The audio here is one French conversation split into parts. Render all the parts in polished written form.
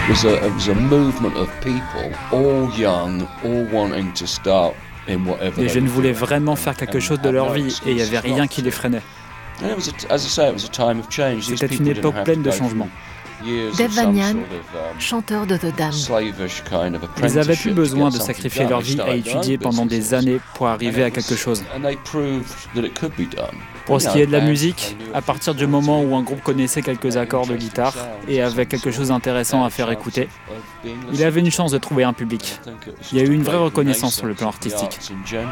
It was a movement of people, all young, all wanting to start in whatever. Les jeunes voulaient vraiment faire quelque chose de leur vie et il n'y avait rien qui les freinait. C'était une époque pleine de changements. Dave Vanian, chanteur de The Dam. Ils n'avaient plus besoin de sacrifier leur vie à étudier pendant des années pour arriver à quelque chose. Pour ce qui est de la musique, à partir du moment où un groupe connaissait quelques accords de guitare et avait quelque chose d'intéressant à faire écouter, il avait une chance de trouver un public. Il y a eu une vraie reconnaissance sur le plan artistique.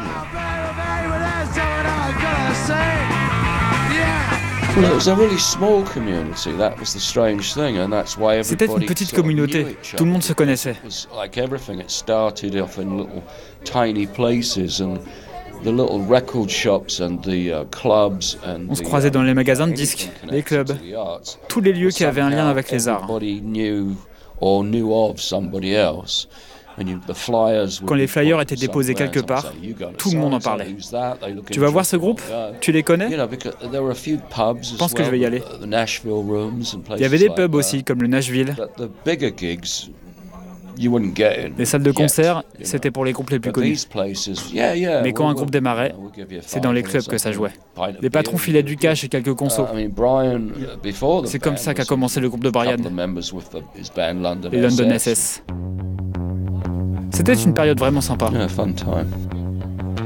C'était une petite communauté, tout le monde se connaissait. On se croisait dans les magasins de disques, les clubs, tous les lieux qui avaient un lien avec les arts. Quand les flyers étaient déposés quelque part, tout le monde en parlait. Tu vas voir ce groupe? Tu les connais? Je pense que je vais y aller. Il y avait des pubs aussi, comme le Nashville. Les salles de concert, c'était pour les groupes les plus connus. Mais quand un groupe démarrait, c'est dans les clubs que ça jouait. Les patrons filaient du cash et quelques consos. C'est comme ça qu'a commencé le groupe de Brian, les London SS. C'était une période vraiment sympa. Fun time.